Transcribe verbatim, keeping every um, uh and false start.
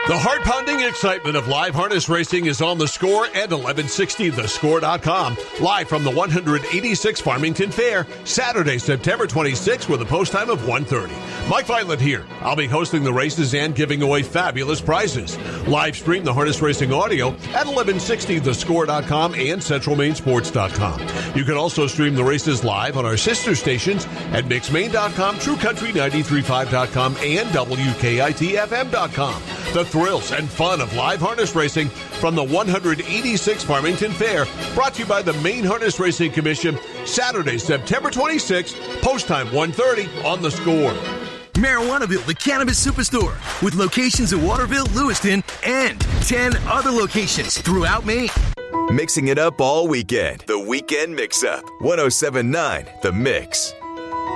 The heart-pounding excitement of live harness racing is on The Score and eleven sixty the score dot com. Live from the one hundred eighty-sixth Farmington Fair, Saturday, September twenty-sixth with a post time of one thirty. Mike Violent here. I'll be hosting the races and giving away fabulous prizes. Live stream the harness racing audio at eleven sixty the score dot com and central maine sports dot com. You can also stream the races live on our sister stations at mix maine dot com, true country ninety-three point five dot com, and W K I T F M dot com. The thrills and fun of live harness racing from the one hundred eighty-sixth Farmington Fair, brought to you by the Maine Harness Racing Commission, Saturday, September twenty-sixth, post time one thirty on The Score. Marijuanaville, the cannabis superstore, with locations in Waterville, Lewiston, and ten other locations throughout Maine. Mixing it up all weekend. The Weekend Mix-Up. one oh seven point nine The Mix.